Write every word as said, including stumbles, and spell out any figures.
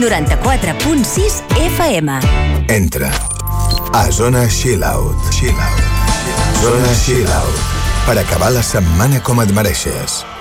noranta-quatre punt sis F M. Entra a Zona Chill Out. Chill Out. Zona Chill Out. Per acabar la setmana com et mereixes.